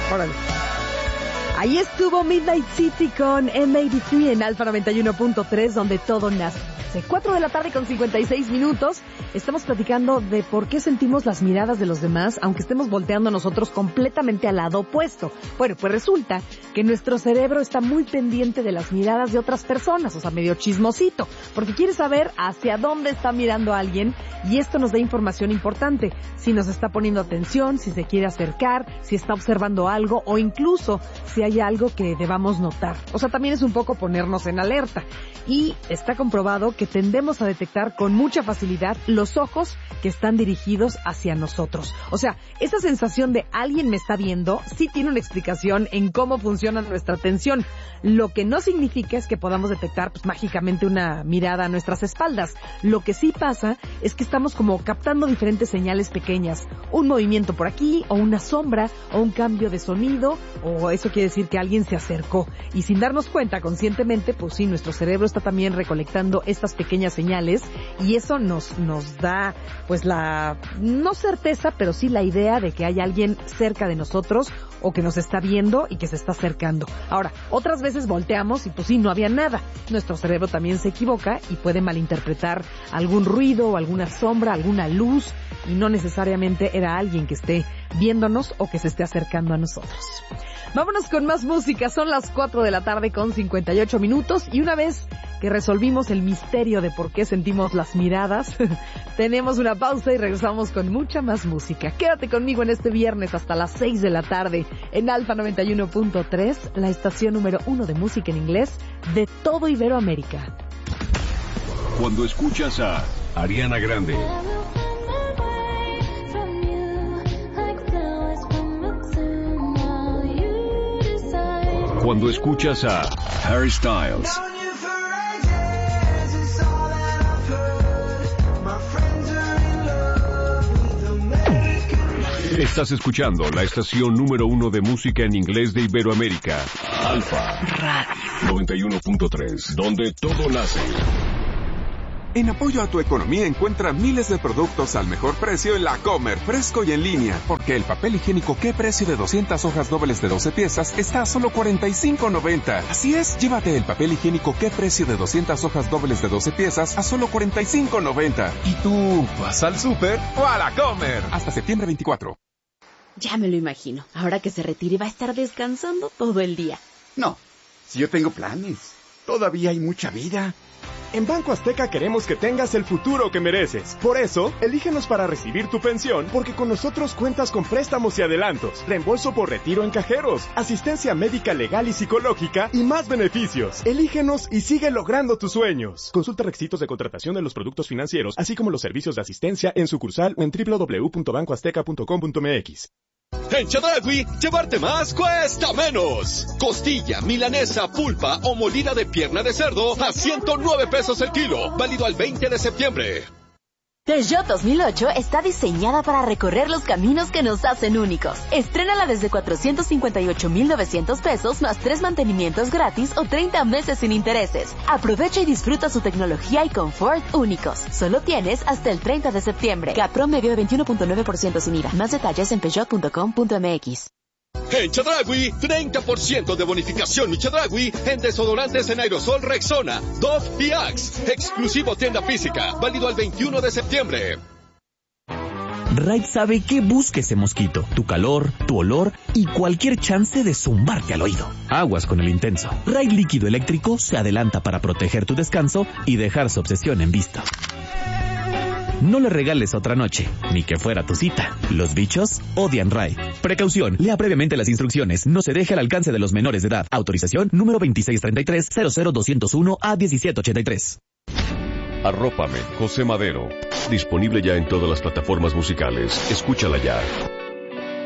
Órale. Ahí estuvo Midnight City con M83 en Alfa 91.3, donde todo nace. 4 de la tarde con 56 minutos. Estamos platicando de por qué sentimos las miradas de los demás, aunque estemos volteando nosotros completamente al lado opuesto. Bueno, pues resulta que nuestro cerebro está muy pendiente de las miradas de otras personas, o sea, medio chismosito, porque quiere saber hacia dónde está mirando alguien, y esto nos da información importante. Si nos está poniendo atención, si se quiere acercar, si está observando algo, o incluso si hay algo que debamos notar. O sea, también es un poco ponernos en alerta. Y está comprobado que tendemos a detectar con mucha facilidad los ojos que están dirigidos hacia nosotros. O sea, esa sensación de alguien me está viendo sí tiene una explicación en cómo funciona nuestra atención. Lo que no significa es que podamos detectar pues mágicamente una mirada a nuestras espaldas. Lo que sí pasa es que estamos como captando diferentes señales pequeñas. Un movimiento por aquí, o una sombra, o un cambio de sonido, o eso quiere decir que alguien se acercó. Y sin darnos cuenta conscientemente, pues sí, nuestro cerebro está también recolectando estas pequeñas señales, y eso nos da pues la, no certeza, pero sí la idea de que hay alguien cerca de nosotros o que nos está viendo y que se está acercando. Ahora, otras veces volteamos y pues sí, no había nada. Nuestro cerebro también se equivoca y puede malinterpretar algún ruido o alguna sombra, alguna luz, y no necesariamente era alguien que esté viéndonos o que se esté acercando a nosotros. Vámonos con más música. Son las 4 de la tarde con 58 minutos, y una vez que resolvimos el misterio de por qué sentimos las miradas, tenemos una pausa y regresamos con mucha más música. Quédate conmigo en este viernes hasta las 6 de la tarde en Alfa 91.3, la estación número 1 de música en inglés de todo Iberoamérica. Cuando escuchas a Ariana Grande, cuando escuchas a Harry Styles, estás escuchando la estación número 1 de música en inglés de Iberoamérica, Alfa Radio 91.3, donde todo nace. En apoyo a tu economía encuentra miles de productos al mejor precio en La Comer, fresco y en línea. Porque el papel higiénico ¿Qué precio de 200 hojas dobles de 12 piezas está a solo $45.90? Así es, llévate el papel higiénico ¿Qué precio de 200 hojas dobles de 12 piezas a solo $45.90? ¿Y tú vas al súper o a La Comer? Hasta septiembre 24. Ya me lo imagino. Ahora que se retire va a estar descansando todo el día. No, si yo tengo planes. Todavía hay mucha vida. En Banco Azteca queremos que tengas el futuro que mereces. Por eso, elígenos para recibir tu pensión, porque con nosotros cuentas con préstamos y adelantos, reembolso por retiro en cajeros, asistencia médica legal y psicológica y más beneficios. Elígenos y sigue logrando tus sueños. Consulta requisitos de contratación de los productos financieros, así como los servicios de asistencia en sucursal o en www.bancoazteca.com.mx. En Chedraui, llevarte más cuesta menos. Costilla, milanesa, pulpa o molida de pierna de cerdo a $109 el kilo. Válido al 20 de septiembre. Peugeot 2008 está diseñada para recorrer los caminos que nos hacen únicos. Estrénala desde $458,900 más 3 mantenimientos gratis o 30 meses sin intereses. Aprovecha y disfruta su tecnología y confort únicos. Solo tienes hasta el 30 de septiembre. CAP promedio de 21.9% sin IVA. Más detalles en peugeot.com.mx. En Chedraui, 30% de bonificación y Chedraui en desodorantes en aerosol Rexona, Dove y Axe. Exclusivo tienda física, válido al 21 de septiembre. Raid sabe qué busca ese mosquito, tu calor, tu olor y cualquier chance de zumbarte al oído. Aguas con el intenso. Raid líquido eléctrico se adelanta para proteger tu descanso y dejar su obsesión en vista. No le regales otra noche, ni que fuera tu cita. Los bichos odian Raid. Precaución, lea previamente las instrucciones. No se deje al alcance de los menores de edad. Autorización número 2633-00201-A1783. Arrópame, José Madero. Disponible ya en todas las plataformas musicales. Escúchala ya.